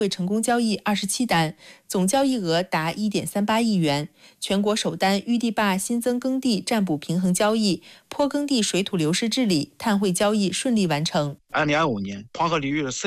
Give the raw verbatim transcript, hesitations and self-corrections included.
会成功交易二十七单，总交易额达一点三八亿元。全国首单淤地坝新增耕地占补平衡交易、坡耕地水土流失治理、碳汇交易顺利完成。 二零二五年，黄河流域的